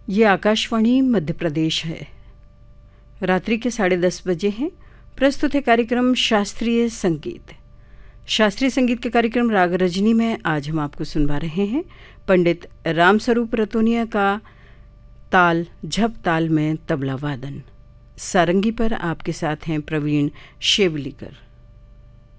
ये आकाशवाणी मध्य प्रदेश है। रात्रि के 10:30 बजे हैं। प्रस्तुत है कार्यक्रम शास्त्रीय संगीत। शास्त्रीय संगीत के कार्यक्रम राग रजनी में आज हम आपको सुनवा रहे हैं पंडित रामस्वरूप रतोनिया का ताल झप ताल में तबला वादन। सारंगी पर आपके साथ हैं प्रवीण शेवलीकर।